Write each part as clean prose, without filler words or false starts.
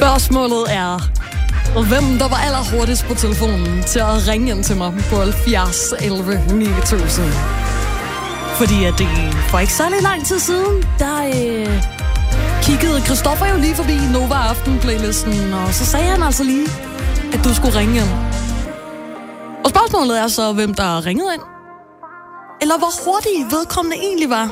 Spørgsmålet er, hvem der var allerhurtigst på telefonen til at ringe ind til mig på 70 11 9000. Fordi at det for ikke særlig lang tid siden, der kiggede Christoffer jo lige forbi Nova Aften-playlisten, og så sagde han altså lige, at du skulle ringe ind. Og spørgsmålet er så, hvem der ringede ind. Eller hvor hurtigt vedkommende egentlig var.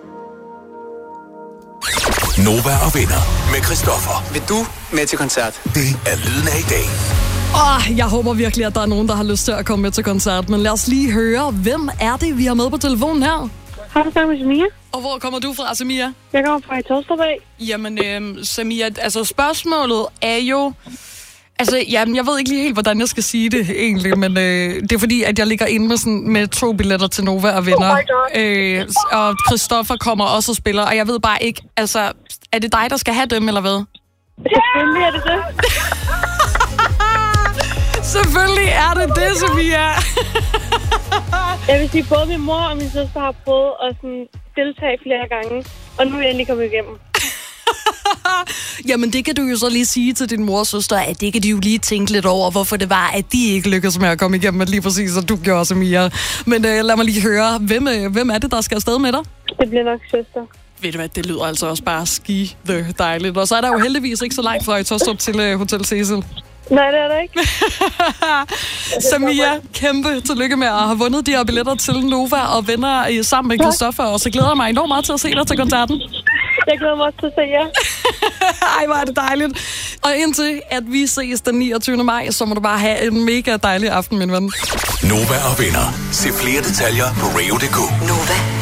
Nova og venner med Christoffer. Vil du med til koncert? Det er lyden af i dag. Jeg håber virkelig, at der er nogen, der har lyst til at komme med til koncert. Men lad os lige høre, hvem er det, vi har med på telefonen her? Har du snakket med Samia? Og hvor kommer du fra, Samia? Jeg kommer fra Tostrup af. Jamen, Samia, altså spørgsmålet er jo... Altså, jamen, jeg ved ikke lige helt, hvordan jeg skal sige det egentlig, men det er fordi, at jeg ligger inde med 2 billetter til Nova og venner. Og Christoffer kommer også og spiller, og jeg ved bare ikke, altså, er det dig, der skal have dem, eller hvad? Selvfølgelig er det det. Selvfølgelig er det det, Samia. Jeg vil sige, både min mor og min søster har prøvet at sådan deltage flere gange, og nu er jeg endelig kommet igennem. Jamen, det kan du jo så lige sige til din mor og søster, at det kan de jo lige tænke lidt over, hvorfor det var, at de ikke lykkedes med at komme igennem, lige præcis, og du gjorde, Samia. Men lad mig lige høre, hvem er det, der skal afsted med dig? Det bliver nok søster. Ved du hvad, det lyder altså også bare dejligt. Og så er der jo heldigvis ikke så langt fra i Tostrup til Hotel Cecil. Nej, det er det ikke. Samia, kæmpe tillykke med at have vundet de her billetter til Nova og venner sammen med Christoffer, og så glæder jeg mig enormt meget til at se dig til koncerten. Jeg glæder mig også til at se jer. Ej, hvor er det dejligt. Og indtil at vi ses den 29. maj, så må du bare have en mega dejlig aften, min ven. Nova og venner. Se flere detaljer på radio.dk. Nova.